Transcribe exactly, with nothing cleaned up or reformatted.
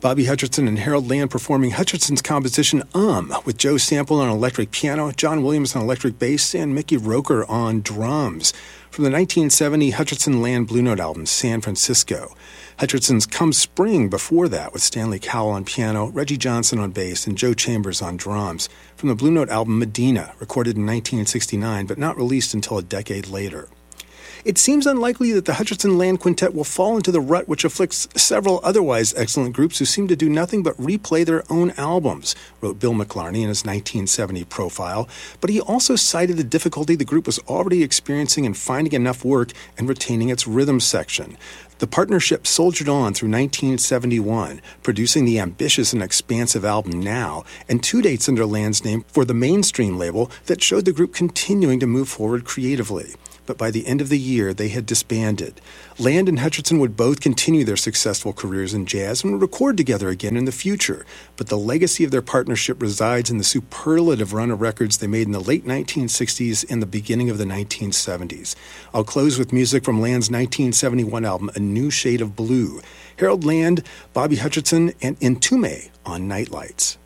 Bobby Hutcherson and Harold Land performing Hutcherson's composition Um, with Joe Sample on electric piano, John Williams on electric bass, and Mickey Roker on drums. From the nineteen seventy Hutcherson-Land Blue Note album, San Francisco. Hutcherson's Come Spring before that with Stanley Cowell on piano, Reggie Johnson on bass, and Joe Chambers on drums. From the Blue Note album Medina, recorded in nineteen sixty-nine but not released until a decade later. It seems unlikely that the Hutcherson-Land Quintet will fall into the rut which afflicts several otherwise excellent groups who seem to do nothing but replay their own albums, wrote Bill McLarney in his nineteen seventy profile, but he also cited the difficulty the group was already experiencing in finding enough work and retaining its rhythm section. The partnership soldiered on through nineteen seventy-one, producing the ambitious and expansive album Now, and two dates under Land's name for the mainstream label that showed the group continuing to move forward creatively. But by the end of the year, they had disbanded. Land and Hutcherson would both continue their successful careers in jazz and would record together again in the future. But the legacy of their partnership resides in the superlative run of records they made in the late nineteen sixties and the beginning of the nineteen seventies. I'll close with music from Land's nineteen seventy-one album, A New Shade of Blue. Harold Land, Bobby Hutcherson, and Entombed on Nightlights.